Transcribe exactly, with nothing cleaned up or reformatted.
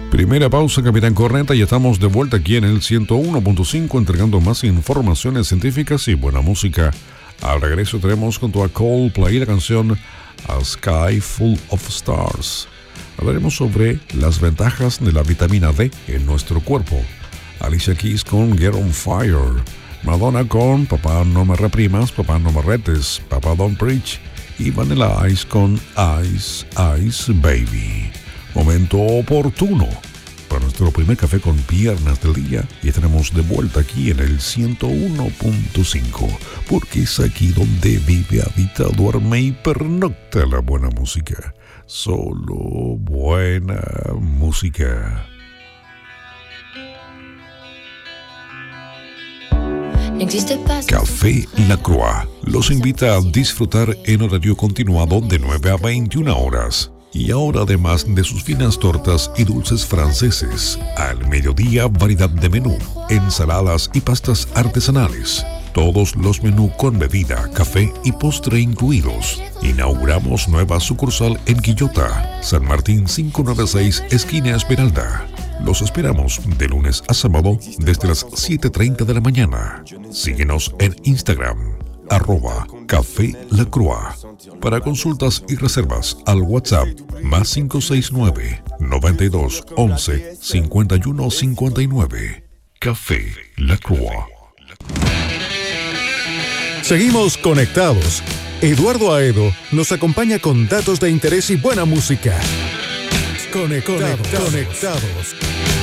Primera pausa, Capitán Corneta, y estamos de vuelta aquí en el ciento uno punto cinco entregando más informaciones científicas y buena música. Al regreso tenemos junto a Coldplay la canción A Sky Full of Stars. Hablaremos sobre las ventajas de la vitamina D en nuestro cuerpo. Alicia Keys con Get on Fire. Madonna con Papá no me reprimas, papá no me retes, Papá don't preach. Y Vanilla Ice con Ice Ice Baby. Momento oportuno para nuestro primer café con piernas del día, y estaremos de vuelta aquí en el ciento uno punto cinco, porque es aquí donde vive, habita, duerme y pernocta la buena música. Solo buena música. Café La Croix los invita a disfrutar en horario continuado de nueve a veintiuna horas. Y ahora, además de sus finas tortas y dulces franceses, al mediodía variedad de menú, ensaladas y pastas artesanales. Todos los menús con bebida, café y postre incluidos. Inauguramos nueva sucursal en Quillota, San Martín quinientos noventa y seis, esquina Esmeralda. Los esperamos de lunes a sábado desde las siete treinta de la mañana. Síguenos en Instagram, arroba Café La Croix. Para consultas y reservas al WhatsApp más cinco seis nueve, noventa y dos, once, cincuenta y uno cincuenta y nueve. Café La Croix. Seguimos conectados. Eduardo Aedo nos acompaña con datos de interés y buena música. Conectados. Conectados.